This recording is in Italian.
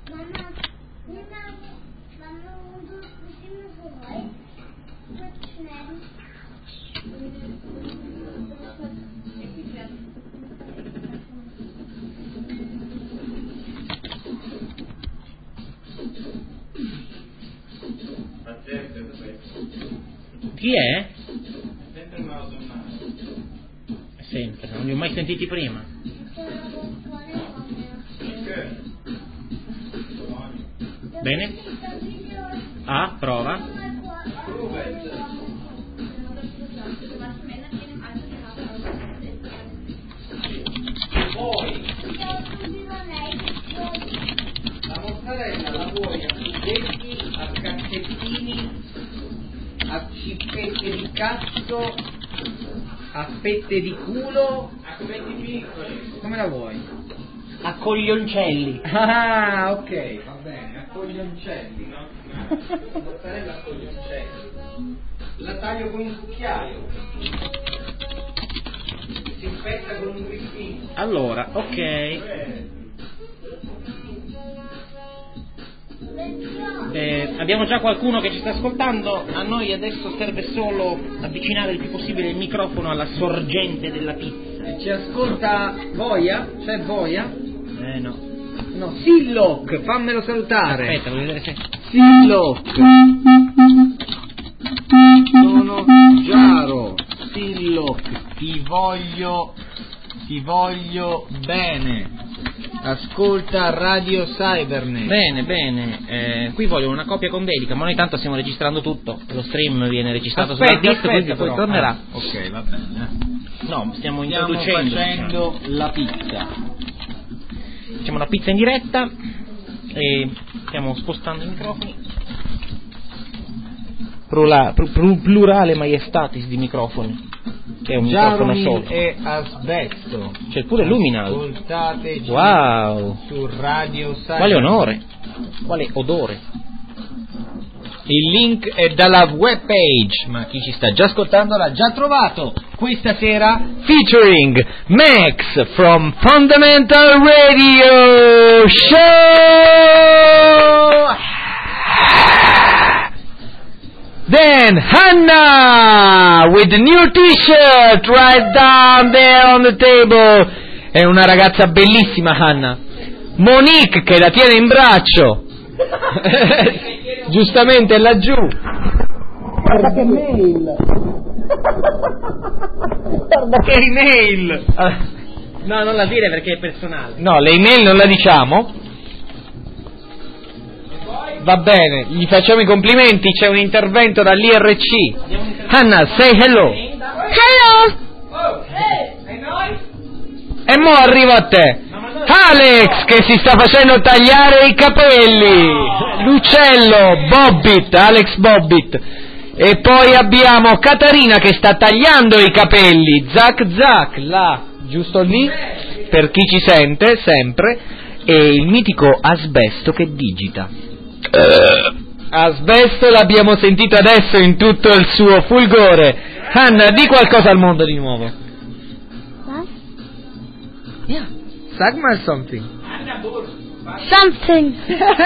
Chi è? Sempre, non li ho mai sentiti prima. Bene? Ah, prova. Poi la mozzarella la vuoi a pezzetti, a cazzettini, a cippette di cazzo, a fette di culo, a cubetti piccoli. Come la vuoi? A coglioncelli. Ah, ok, va bene, a coglioncelli, no? Mozzarella a coglioncelli. La taglio con un cucchiaio. Si infetta con un griffino. Allora, ok. Abbiamo già qualcuno che ci sta ascoltando. A noi adesso serve solo avvicinare il più possibile il microfono alla sorgente della pizza. Ci ascolta Voia? C'è Voia? No. No, Silloc, fammelo salutare. Aspetta, voglio vedere se... Silloc. Sono Giaro. Silloc, ti voglio bene. Ascolta Radio Cybernet. Bene, qui voglio una copia con dedica, ma noi tanto stiamo registrando tutto. Lo stream viene registrato aspetta, sulla pista, quindi poi tornerà. Ok, va bene. No, stiamo facendo la pizza. Facciamo una pizza in diretta e stiamo spostando i microfoni. Plurale maiestatis di microfoni, che è un microfono solo. E asbesto. C'è pure Luminal. Ascoltateci. Wow. Su Radio Cybernet. Quale onore, quale odore. Il link è dalla webpage, ma chi ci sta già ascoltando l'ha già trovato. Questa sera featuring Max from Fundamental Radio Show. Then Hannah with the new t-shirt right down there on the table. È una ragazza bellissima, Hannah. Monique che la tiene in braccio. Giustamente è laggiù. Guarda che mail. Guarda che email. No, non la dire perché è personale. No, le email non la diciamo. Va bene, gli facciamo i complimenti, c'è un intervento dall'IRC. Hannah, say hello. Hello. E mo arrivo a te. Alex che si sta facendo tagliare i capelli. L'uccello, Bobbit, Alex Bobbit. E poi abbiamo Catarina che sta tagliando i capelli. Zac, là, giusto lì, per chi ci sente, sempre. E il mitico Asbesto che digita. Asbesto l'abbiamo sentito adesso in tutto il suo fulgore. Hannah, di qualcosa al mondo di nuovo. What? Yeah, sag mal something. Something.